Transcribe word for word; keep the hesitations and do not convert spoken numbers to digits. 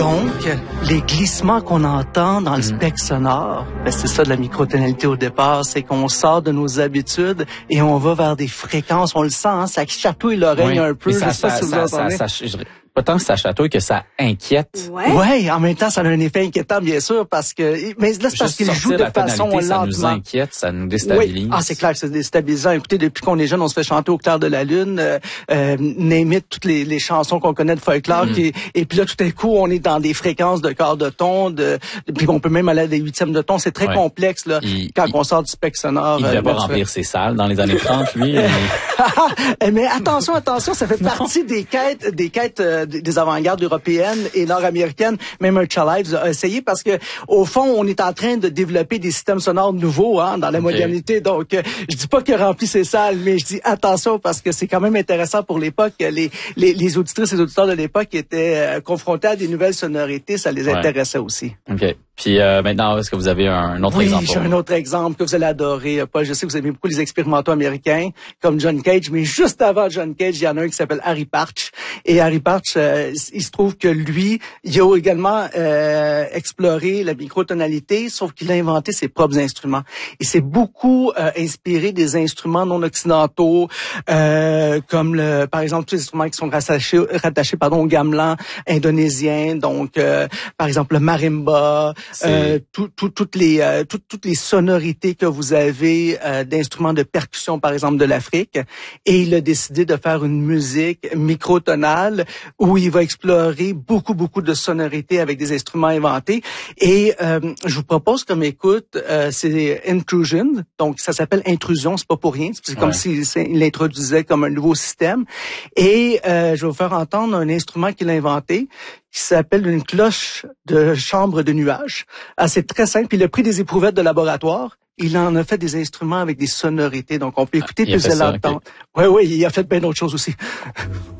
Donc, les glissements qu'on entend dans le Mm-hmm. spectre sonore, ben c'est ça de la microtonalité au départ, c'est qu'on sort de nos habitudes et on va vers des fréquences, on le sent, hein, ça chatouille l'oreille Oui. un peu. Mais ça, je sais pas ça, si vous ça, entendez. ça, ça, je dirais pas tant que ça chatouille que ça inquiète. Ouais. Ouais, en même temps, ça a un effet inquiétant, bien sûr, parce que, mais là, c'est parce Juste qu'il joue sortir de la façon tonalité, ça nous lentement. inquiète, ça nous déstabilise. Oui. Ah, c'est clair que c'est déstabilisant. Écoutez, depuis qu'on est jeune, on se fait chanter au clair de la lune, euh, euh, name it, toutes les, les chansons qu'on connaît de folklore, Mm. et, et puis là, tout à coup, on est dans des fréquences de quart de ton, de, de puis on peut même aller à des huitièmes de ton. C'est très Ouais. complexe là Il- quand il- on sort du spectre sonore. Il euh, devait pas naturel. remplir ses salles dans les années trente, lui. mais- Mais attention, attention, ça fait partie des quêtes, des quêtes euh, des des avant-gardes européennes et nord-américaines. Même un Lives a essayé parce que au fond, on est en train de développer des systèmes sonores nouveaux, hein, dans la Okay. modernité. Donc, euh, je dis pas qu'il a rempli ses salles, mais je dis attention parce que c'est quand même intéressant pour l'époque. Les, les, les auditrices et les auditeurs de l'époque étaient euh, confrontés à des nouvelles sonorités, ça les Ouais. intéressait aussi. OK. Puis euh, maintenant, est-ce que vous avez un autre Oui, exemple? j'ai un autre exemple que vous allez adorer, Paul. Je sais que vous aimez beaucoup les expérimentaux américains, comme John Cage, mais juste avant John Cage, il y en a un qui s'appelle Harry Partch. Et Harry Partch, euh, il se trouve que lui, il a également euh, exploré la microtonalité, sauf qu'il a inventé ses propres instruments. Il s'est beaucoup euh, inspiré des instruments non occidentaux, euh, comme le, par exemple tous les instruments qui sont rattachés, rattachés pardon, au gamelan indonésien, donc euh, par exemple le marimba, euh, tout, tout, toutes les euh, tout, toutes les sonorités que vous avez euh, d'instruments de percussion, par exemple de l'Afrique. Et il a décidé de faire une musique microtonale où il va explorer beaucoup beaucoup de sonorités avec des instruments inventés. Et euh, je vous propose comme écoute, euh, c'est Intrusion, donc ça s'appelle Intrusion, c'est pas pour rien, c'est comme Ouais. s'il s'il l'introduisait comme un nouveau système. Et euh, je vais vous faire entendre un instrument qu'il a inventé qui s'appelle une cloche de chambre de nuages. Ah, c'est très simple. Il a pris des éprouvettes de laboratoire. Il en a fait des instruments avec des sonorités. Donc, on peut écouter il a puis fait vous allez ça, l'entendre. Oui, oui, il a fait bien d'autres choses aussi.